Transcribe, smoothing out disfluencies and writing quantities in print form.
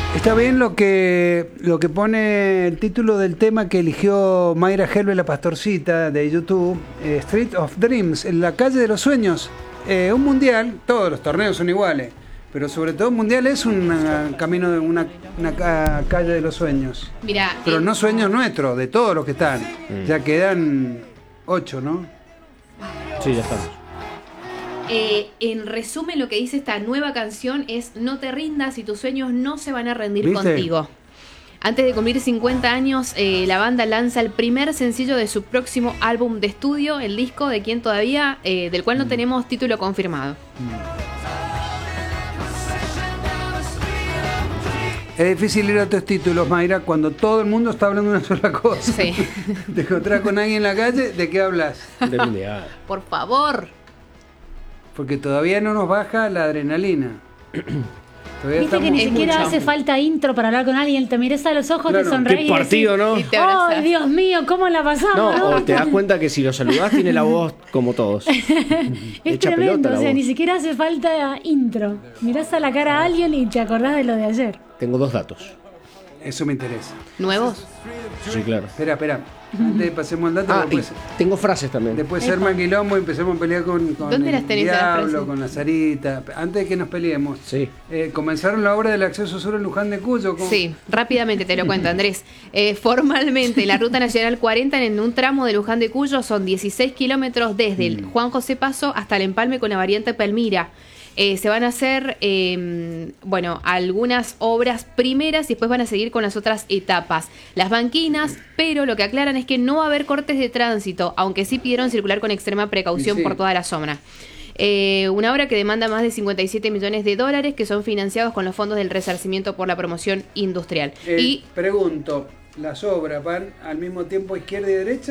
Está bien lo que pone el título del tema que eligió Mayra Helve, la pastorcita de YouTube, Street of Dreams, en la calle de los sueños. Un mundial, todos los torneos son iguales, pero sobre todo un mundial es un camino de una calle de los sueños. Mirá, pero no sueños nuestros, de todos los que están. Ya quedan 8, ¿no? Sí, ya estamos. En resumen, lo que dice esta nueva canción es: no te rindas y tus sueños no se van a rendir ¿Viste? contigo. Antes de cumplir 50 años, la banda lanza el primer sencillo de su próximo álbum de estudio, el disco de quien todavía, del cual no tenemos título confirmado. Es difícil ir a otros títulos, Mayra, cuando todo el mundo está hablando de una sola cosa. Sí. Te encontrás con alguien en la calle, ¿de qué hablas? De mundial. Por favor. Porque todavía no nos baja la adrenalina. Todavía Viste que ni es siquiera mucho. hace falta intro para hablar con alguien. Te miras a los ojos, Claro. te sonreís. Qué partido, ¿no? Y te ¡Oh, abrazás. Dios mío! ¿Cómo la pasamos? No, o te das cuenta que si lo saludás tiene la voz como todos. Es Echa tremendo, pelota la o sea, voz. ni siquiera hace falta intro. Mirás a la cara a alguien y te acordás de lo de ayer. Tengo 2 datos. Eso me interesa. ¿Nuevos? Sí, claro. Espera. Antes de pasemos al dato, Ah, y después, tengo frases también. después ser maquilombo y empezamos a pelear con ¿Dónde las el tenés a las diablo, frases? con la Sarita. Antes de que nos peleemos. Sí. Comenzaron la obra del acceso sur en Luján de Cuyo. ¿Cómo? Sí, rápidamente te lo cuento, Andrés. Formalmente, la Ruta Nacional 40 en un tramo de Luján de Cuyo son 16 kilómetros desde el Juan José Paso hasta el empalme con la variante Palmira. Se van a hacer, algunas obras primeras y después van a seguir con las otras etapas. Las banquinas, pero lo que aclaran es que no va a haber cortes de tránsito, aunque sí pidieron circular con extrema precaución Sí. por toda la zona. Una obra que demanda más de 57 millones de dólares que son financiados con los fondos del resarcimiento por la promoción industrial. Y Pregunto, ¿las obras van al mismo tiempo izquierda y derecha?